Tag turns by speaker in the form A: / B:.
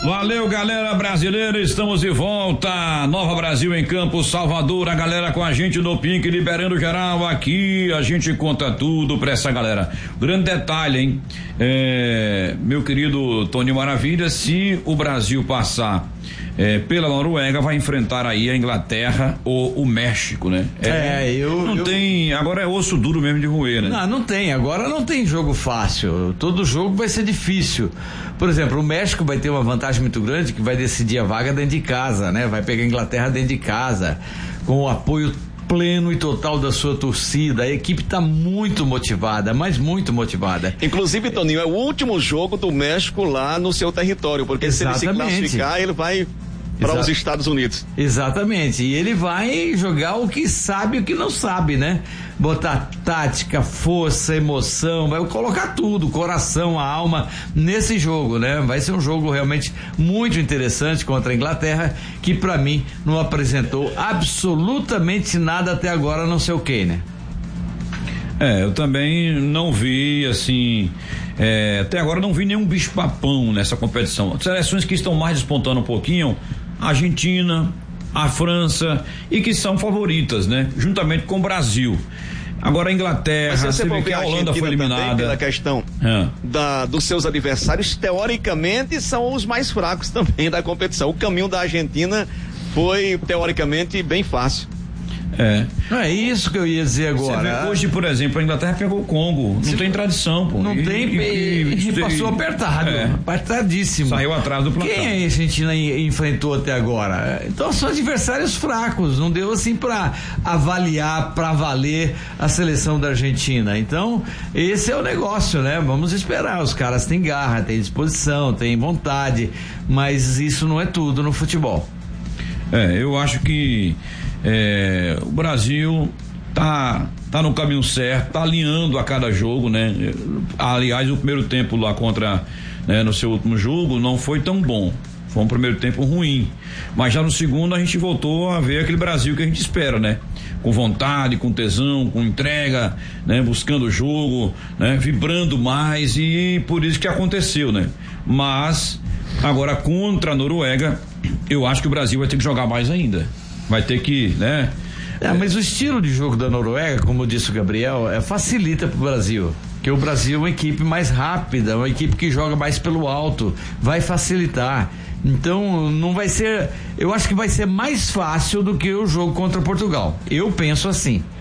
A: Valeu, galera brasileira, estamos de volta. Nova Brasil em Campo, Salvador, a galera com a gente no Pink, liberando geral aqui, a gente conta tudo pra essa galera. Grande detalhe, hein? Meu querido Tony Maravilha, se o Brasil passar pela Noruega, vai enfrentar aí a Inglaterra ou o México, né? Agora é osso duro mesmo de roer, né?
B: Não tem, agora não tem jogo fácil, todo jogo vai ser difícil. Por exemplo, o México vai ter uma vantagem muito grande, que vai decidir a vaga dentro de casa, né? Vai pegar a Inglaterra dentro de casa, com o apoio pleno e total da sua torcida. A equipe está muito motivada, mas muito motivada.
C: Inclusive, Toninho, é o último jogo do México lá no seu território, porque
B: Exatamente.
C: Se ele se classificar, ele vai para os Estados Unidos.
B: Exatamente, e ele vai jogar o que sabe e o que não sabe, né? Botar tática, força, emoção, vai colocar tudo, coração, a alma nesse jogo, né? Vai ser um jogo realmente muito interessante contra a Inglaterra, que pra mim não apresentou absolutamente nada até agora, não sei o que, né?
A: Eu também não vi, assim, até agora não vi nenhum bicho-papão nessa competição. Seleções que estão mais despontando um pouquinho, a Argentina, a França, e que são favoritas, né? Juntamente com o Brasil. Agora a Inglaterra,
C: você vê
A: que a Holanda foi eliminada.
C: Pela questão dos seus adversários, teoricamente são os mais fracos também da competição. O caminho da Argentina foi, teoricamente, bem fácil.
B: Não é isso que eu ia dizer agora.
A: Hoje, por exemplo, a Inglaterra pegou o Congo, não tem tradição, pô.
B: Não tem, e passou apertado, apertadíssimo.
A: Saiu atrás do plantão.
B: Quem a Argentina enfrentou até agora? Então são adversários fracos, não deu assim pra avaliar, pra valer a seleção da Argentina. Então, esse é o negócio, né? Vamos esperar, os caras têm garra, têm disposição, têm vontade, mas isso não é tudo no futebol.
A: Eu acho que o Brasil tá no caminho certo, tá alinhando a cada jogo, né? Aliás, o primeiro tempo lá no seu último jogo não foi tão bom, foi um primeiro tempo ruim, mas já no segundo a gente voltou a ver aquele Brasil que a gente espera, né? Com vontade, com tesão, com entrega, né? Buscando o jogo, né? Vibrando mais, e por isso que aconteceu, né? Mas agora contra a Noruega, eu acho que o Brasil vai ter que jogar mais ainda. Vai ter que, né?
B: Mas o estilo de jogo da Noruega, como disse o Gabriel, facilita pro Brasil. Porque o Brasil é uma equipe mais rápida, uma equipe que joga mais pelo alto, vai facilitar. Então, não vai ser. Eu acho que vai ser mais fácil do que o jogo contra Portugal. Eu penso assim.